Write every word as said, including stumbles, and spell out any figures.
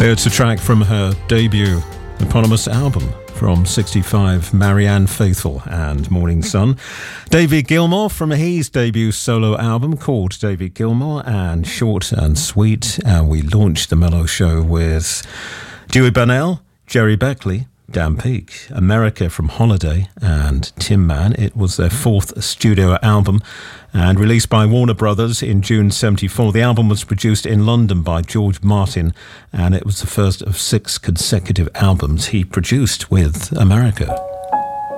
It's a track from her debut eponymous album from sixty-five, Marianne Faithfull and Morning Sun. David Gilmour from his debut solo album called David Gilmour and Short and Sweet. And we launched the Mellow Show with Dewey Bunnell, Jerry Beckley, Dan Peake, America from Holiday and Tin Man. It was their fourth studio album and released by Warner Brothers in June seventy-four. The album was produced in London by George Martin and it was the first of six consecutive albums he produced with America.